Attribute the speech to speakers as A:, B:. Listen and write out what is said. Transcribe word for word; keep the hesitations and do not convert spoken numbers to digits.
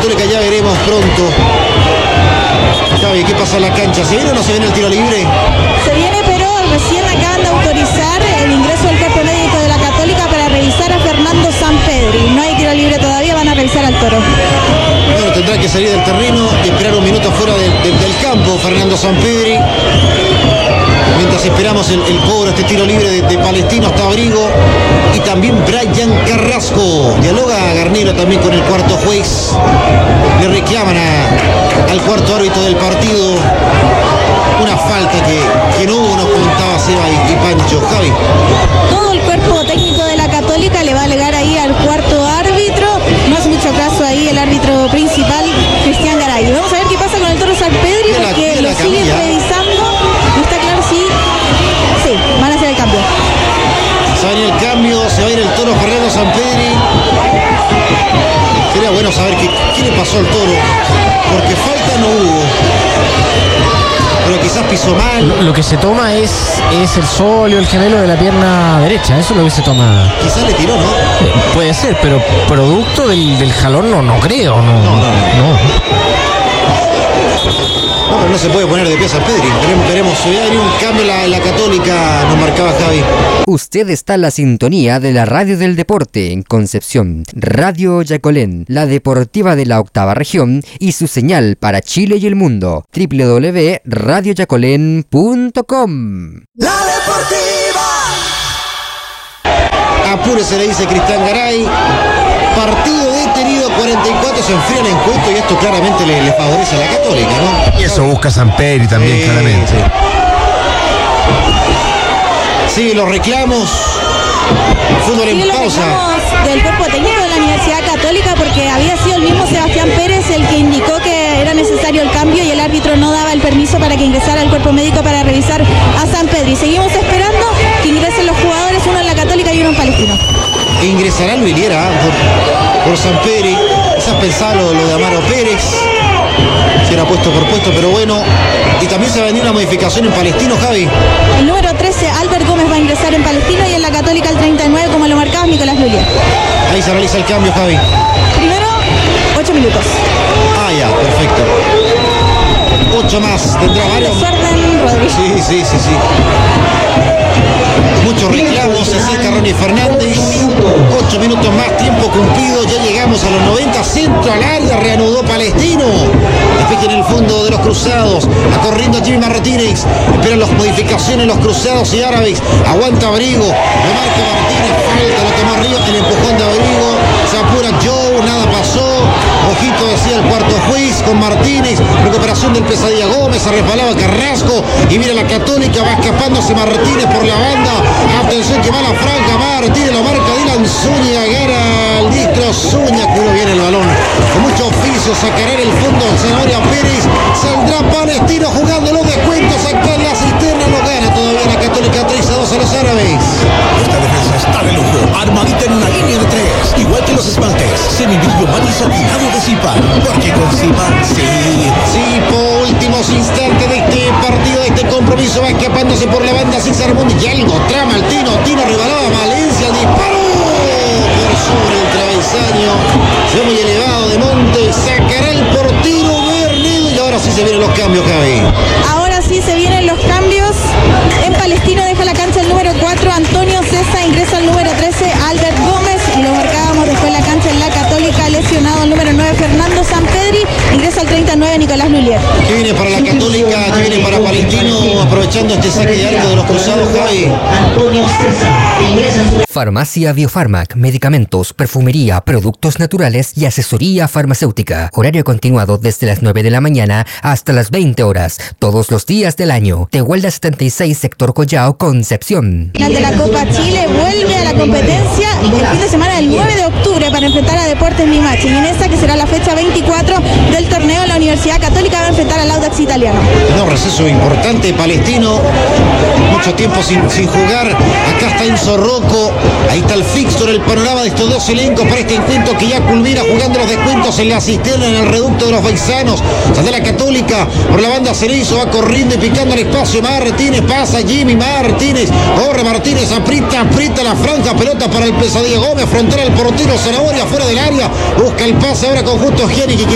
A: Católica, ya veremos pronto. Javi, ¿qué pasa en la cancha? ¿Se viene o no se viene el tiro libre?
B: Se viene, pero recién acaban de autorizar el ingreso del cuerpo médico de la Católica para revisar a Fernando Sampedri. No hay tiro libre todavía, van a revisar al Toro.
A: Bueno, tendrá que salir del terreno y esperar un minuto fuera del, del, del campo Fernando Sampedri. Mientras esperamos el, el cobro, este tiro libre de, de Palestino hasta Abrigo. Y también Brian Carrasco. Dialoga Garnero también con el cuarto juez. Le reclaman a, al cuarto árbitro del partido una falta que, que no hubo, nos comentaba Seba y, y Pancho. Javi.
B: Todo el cuerpo técnico de la Católica le va a alegar ahí al cuarto árbitro. No hace mucho caso ahí el árbitro principal, Cristian Garay. Vamos a ver qué pasa con el Toro Sampedri, porque lo siguen revisando. No está claro si... Sí, van a hacer el cambio.
A: Se va a ir el cambio, se va a ir el Toro Fernando Sampedri. Sería bueno saber qué, qué le pasó al Toro, porque falta no hubo. Pero quizás pisó mal.
C: Lo, lo que se toma es, es el sóleo, el gemelo de la pierna derecha. Eso es lo que se toma.
A: Quizás le tiró, ¿no?
C: Eh, puede ser, pero producto del, del jalón no, no creo. No, no, no. no.
A: No, pero no se puede poner de pie a Sampedri. Veremos, veremos. Si hay un cambio en la, la Católica, nos marcaba Javi.
D: Usted está en la sintonía de la Radio del Deporte en Concepción. Radio Yacolén, la deportiva de la octava región y su señal para Chile y el mundo. doble u doble u doble u punto radio yacolén punto com.
E: La deportiva.
A: Apúrese, le dice Cristian Garay. Partido detenido, cuarenta y cuatro, se enfría el encuentro y esto claramente le, le favorece a la Católica, ¿no?
F: Y eso busca Sampedri también,
A: sí,
F: claramente.
A: Sí. Sí, los reclamos. Fútbol en
B: sí,
A: pausa.
B: Del cuerpo técnico de la Universidad Católica, porque había sido el mismo Sebastián Pérez el que indicó que era necesario el cambio y el árbitro no daba el permiso para que ingresara el cuerpo médico para revisar a Sampedri. Seguimos esperando que ingresen los jugadores, uno en la Católica y uno en Palestino.
A: Ingresará Luiliera por, por Sampedri. Quizás pensaba lo, lo de Amaro Pérez, si era puesto por puesto, pero bueno. Y también se va a venir una modificación en Palestino, Javi.
B: El número trece, Albert Gómez, va a ingresar en Palestino y en la Católica el treinta y nueve, como lo marcaba Nicolás Lulier.
A: Ahí se realiza el cambio, Javi.
B: Primero, ocho minutos.
A: Ah, ya, perfecto. Ocho más, tendrá varios.
B: Desorden, Rodríguez.
A: Sí, sí, sí, sí. Muchos reclamos, se acerca Ronnie Fernández. Ocho minutos más, tiempo cumplido. Ya llegamos a los noventa. Centro al área, reanudó Palestino. Despeje en el fondo de los cruzados. Va corriendo Jimmy Martínez. Esperan las modificaciones los cruzados y árabes. Aguanta Abrigo. Lo marca Martínez. Falta, lo tomó arriba. El empujón de Abrigo. Se apura Joe. Nada pasó. Ojito, decía el cuarto juez con Martínez. Recuperación del Pesadilla Gómez. Se resbalaba Carrasco. Y mira la Católica. Va escapándose Martínez por la banda. Atención que va la franja. Martínez lo marca Dylan Zúñiga. Gana el distro Zúñiga. Culo viene el balón. Con mucho oficio. Sacará en el fondo Zanahoria Pérez. Saldrá Palestino jugando los descuentos. Acá en la cisterna. No gana todavía la Católica. tres a dos a los árabes.
E: Esta defensa está de lujo. Armadita en una línea de tres. Igual que los esmaltes. Semibrillo mano satinado de Zipar. Porque con Zipar, sí.
A: Zipo, últimos instantes de este partido, de este compromiso. Va escapándose por la banda César Mundi. Y algo trama el Tino. Tino rebalaba Valencia. El disparo por sobre el travesaño. Se ve muy elevado de Monte. Sacará el portero Bernedo. Y ahora sí se vienen los cambios, Javi.
B: Ahora sí se vienen los cambios. En Palestino deja la cancha el número cuatro, Antonio César. Ingresa el número trece, Albert Gómez. Lo marcábamos después la cancha en la Católica. Lesionado el número nueve, Fernando Sampedri. Ingresa el treinta y nueve, Nicolás Lulier.
A: ¿Qué viene para la Católica? ¿Qué viene para Palestino? Aprovechando este saque de arco de los cruzados, Javi.
D: Farmacia Biofarmac, medicamentos, perfumería, productos naturales y asesoría farmacéutica. Horario continuado desde las nueve de la mañana hasta las veinte horas, todos los días del año. Tehuelda setenta y seis, sector Collao, Concepción.
B: Final de la Copa Chile vuelve a la competencia el fin de semana del nueve de octubre para enfrentar a Deportes Limache. Y en esta, que será la fecha veinticuatro del torneo, la Universidad Católica va a enfrentar al Audax Italiano.
A: No, receso importante, Palestino. Mucho tiempo sin, sin jugar. Acá está Enzo Rocco. Ahí está el fixture, el panorama de estos dos elencos para este encuentro que ya culmina jugando los descuentos en la cisterna, en el reducto de los paisanos. Sale la Católica por la banda Cerezo, va corriendo y picando el espacio. Martínez pasa, Jimmy Martínez. Corre Martínez, aprieta, aprieta la franja. Pelota para el Pesadilla Gómez. Frontal al portero Zanahoria fuera del área. Busca el pase ahora con Justo Gianni.